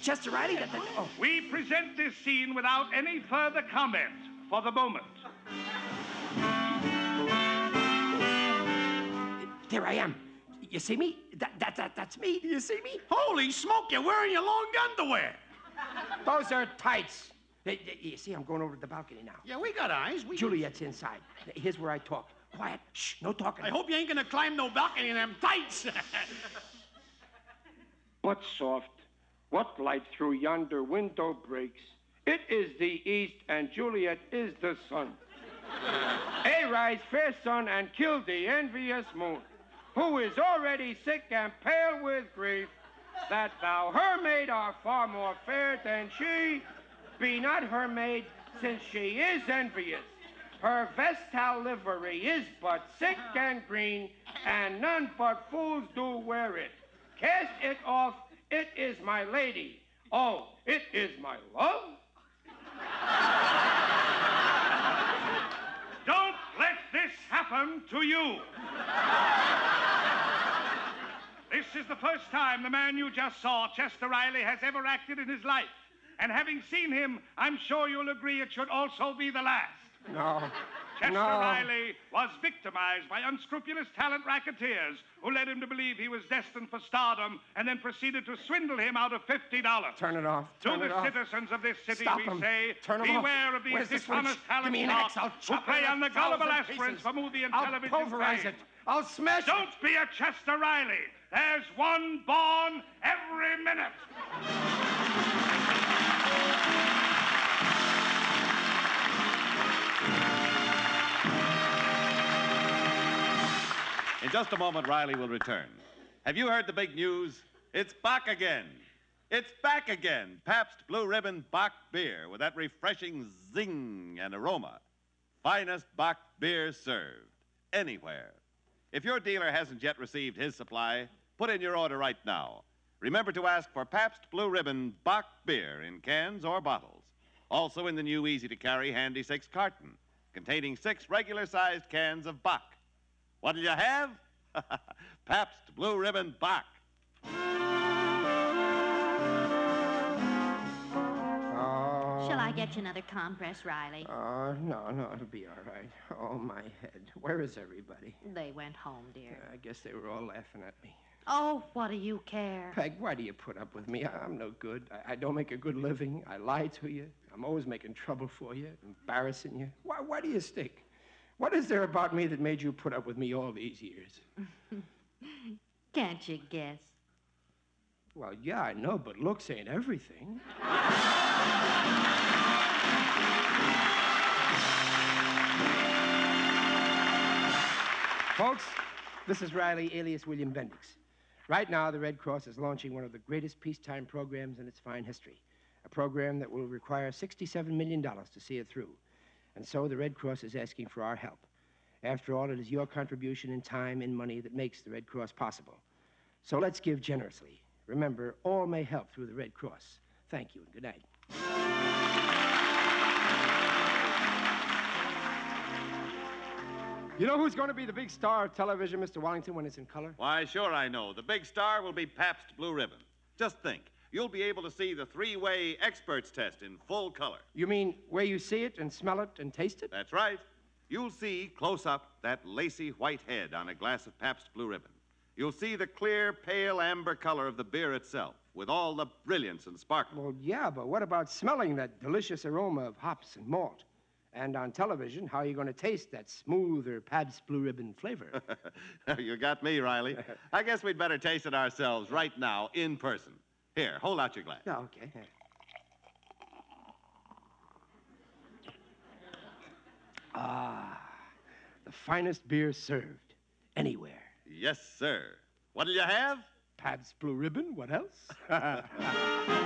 Chester Riley? Oh. We present this scene without any further comment for the moment. There I am. You see me? That's me. Do you see me? Holy smoke, you're wearing your long underwear. Those are tights. You see, I'm going over to the balcony now. Yeah, we got eyes. Juliet's inside. Here's where I talk. Quiet. Shh, no talking. I hope you ain't gonna climb no balcony in them tights. What soft, what light through yonder window breaks? It is the east, and Juliet is the sun. Arise, fair sun, and kill the envious moon, who is already sick and pale with grief, that thou, her maid, art far more fair than she. Be not her maid, since she is envious. Her vestal livery is but sick and green, and none but fools do wear it. Cast it off, it is my lady. Oh, it is my love. Don't let this happen to you. This is the first time the man you just saw, Chester Riley, has ever acted in his life. And having seen him, I'm sure you'll agree it should also be the last. No. Chester No. Riley was victimized by unscrupulous talent racketeers who led him to believe he was destined for stardom and then proceeded to swindle him out of $50. Turn it off. To Turn the it off. citizens of this city, Stop we 'em. say, Turn 'em off. beware of these Where's the dishonest switch? talent Give me an axe. sharks I'll who chop prey it in on the 1,000 gullible aspirants pieces. for movie and I'll television pulverize fame. it. I'll smash it. Don't be a Chester Riley. There's one born every minute. In just a moment, Riley will return. Have you heard the big news? It's back again. It's back again. Pabst Blue Ribbon Bach beer with that refreshing zing and aroma. Finest Bach beer served anywhere. If your dealer hasn't yet received his supply, put in your order right now. Remember to ask for Pabst Blue Ribbon Bach beer in cans or bottles. Also in the new easy-to-carry Handy 6 carton, containing 6 regular-sized cans of Bach. What'll you have? Pabst Blue Ribbon Bach. Shall I get you another compress, Riley? No, it'll be all right. Oh, my head. Where is everybody? They went home, dear. I guess they were all laughing at me. Oh, what do you care? Peg, why do you put up with me? I'm no good. I don't make a good living. I lie to you. I'm always making trouble for you, embarrassing you. Why do you stick? What is there about me that made you put up with me all these years? Can't you guess? Well, yeah, I know, but looks ain't everything. Folks, this is Riley, alias William Bendix. Right now, the Red Cross is launching one of the greatest peacetime programs in its fine history. A program that will require $67 million to see it through. And so the Red Cross is asking for our help. After all, it is your contribution in time and money that makes the Red Cross possible. So let's give generously. Remember, all may help through the Red Cross. Thank you and good night. You know who's going to be the big star of television, Mr. Wallington, when it's in color? Why, sure I know. The big star will be Pabst Blue Ribbon. Just think. You'll be able to see the 3-way experts test in full color. You mean where you see it and smell it and taste it? That's right. You'll see close up that lacy white head on a glass of Pabst Blue Ribbon. You'll see the clear, pale amber color of the beer itself with all the brilliance and sparkle. Well, yeah, but what about smelling that delicious aroma of hops and malt? And on television, how are you going to taste that smoother Pabst Blue Ribbon flavor? You got me, Riley. I guess we'd better taste it ourselves right now in person. Here, hold out your glass. Oh, okay. Ah, the finest beer served anywhere. Yes, sir. What'll you have? Pabst Blue Ribbon, what else?